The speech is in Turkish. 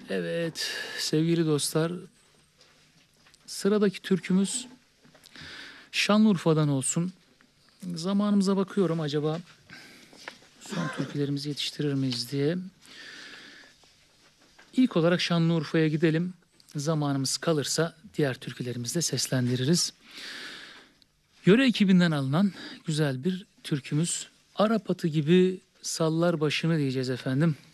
Evet sevgili dostlar, sıradaki türkümüz Şanlıurfa'dan olsun. Zamanımıza bakıyorum, acaba son türkülerimizi yetiştirir miyiz diye. İlk olarak Şanlıurfa'ya gidelim. Zamanımız kalırsa diğer türkülerimizde seslendiririz. Yöre ekibinden alınan güzel bir türkümüz. Arap atı gibi sallar başını diyeceğiz efendim.